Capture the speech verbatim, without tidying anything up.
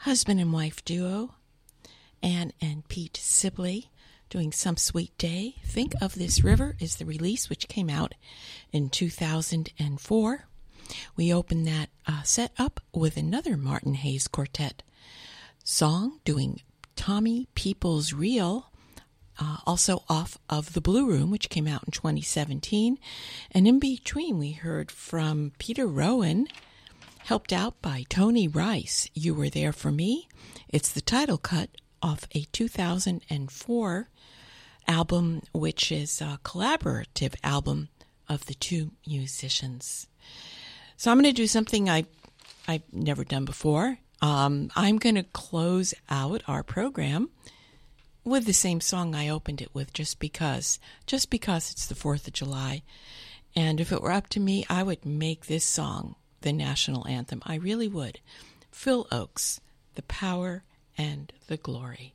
husband and wife duo, Ann and Pete Sibley, doing Some Sweet Day. Think of This River is the release, which came out in two thousand four. We opened that uh, set up with another Martin Hayes Quartet song, doing Tommy Peoples Real, uh, also off of The Blue Room, which came out in twenty seventeen. And in between, we heard from Peter Rowan, helped out by Tony Rice, You Were There For Me. It's the title cut off a two thousand four album, which is a collaborative album of the two musicians. So I'm going to do something I, I've never done before. Um, I'm going to close out our program with the same song I opened it with, just because, just because it's the fourth of July. And if it were up to me, I would make this song the national anthem. I really would. Phil Ochs, The Power and the Glory.